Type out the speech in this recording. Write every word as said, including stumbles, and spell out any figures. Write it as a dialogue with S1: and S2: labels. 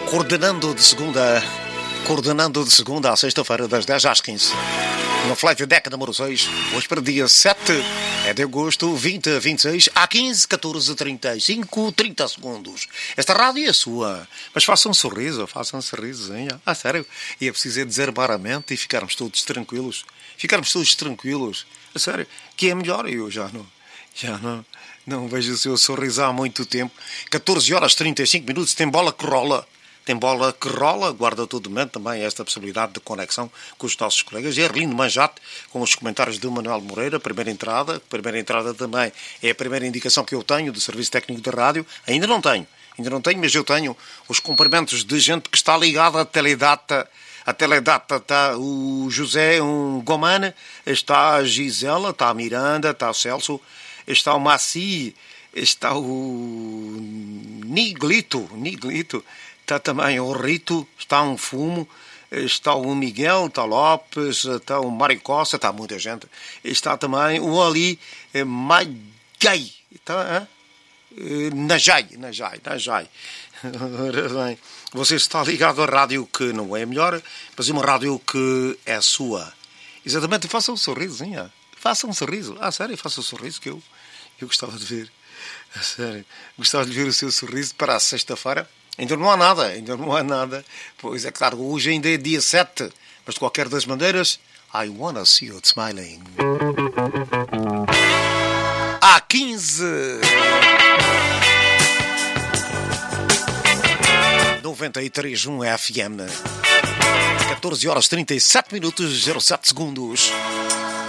S1: Coordenando de segunda, coordenando de segunda à sexta-feira, das dez às quinze. No Flight Deck número seis, hoje para dia sete é de agosto, vinte a vinte e seis, a quinze, catorze, trinta e cinco, trinta segundos. Esta rádio é sua, mas faça um sorriso, faça um sorrisozinho. Ah, sério? E é preciso desarmar a mente e ficarmos todos tranquilos. Ficarmos todos tranquilos. A sério, que é melhor. Eu já não, já não, não vejo o seu sorriso há muito tempo. catorze horas e trinta e cinco minutos, tem bola que rola. Tem bola que rola, guarda todo momento também esta possibilidade de conexão com os nossos colegas. É Erlindo Manjate, com os comentários de Manuel Moreira, primeira entrada. Primeira entrada também é a primeira indicação que eu tenho do Serviço Técnico de Rádio. Ainda não tenho, ainda não tenho, mas eu tenho os cumprimentos de gente que está ligada à Teledata. A Teledata está o José um Gomane, está a Gisela, está a Miranda, está o Celso, está o Maci, está o Niglito, Niglito. Está também o Rito, está um Fumo, está o Miguel, está o Lopes, está o Mário Costa, está muita gente. Está também o Ali Magai, está, eh? Najai, Najai, Najai. Bem, você está ligado à rádio que não é melhor, mas é uma rádio que é sua. Exatamente, faça um sorrisozinho, faça um sorriso. Ah, sério, faça um sorriso que eu, eu gostava de ver. Ah, sério, gostava de ver o seu sorriso para a sexta-feira. Ainda não há nada, ainda não há nada. Pois é claro, hoje ainda é dia sete, mas de qualquer das maneiras, I wanna see you smiling. A quinze. noventa e três ponto um F M. catorze horas e trinta e sete minutos, zero sete segundos.